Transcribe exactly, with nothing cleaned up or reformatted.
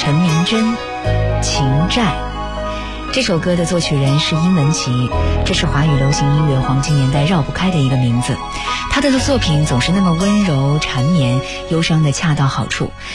陈明真，情债。这首歌的作曲人是殷文琪，这是华语流行音乐黄金年代绕不开的一个名字。他的作品总是那么温柔缠绵，忧伤的恰到好处，